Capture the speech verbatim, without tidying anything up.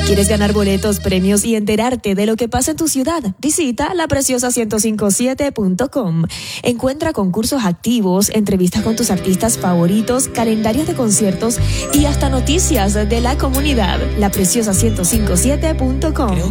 ¿Quieres ganar boletos, premios y enterarte de lo que pasa en tu ciudad? Visita la preciosa ciento cincuenta y siete punto com. Encuentra concursos activos, entrevistas con tus artistas favoritos, calendarios de conciertos y hasta noticias de la comunidad. la preciosa ciento cincuenta y siete punto com.